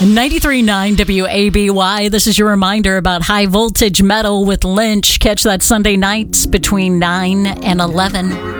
93.9 WABY. This is your reminder about High Voltage Metal with Lynch. Catch that Sunday nights between 9 and 11.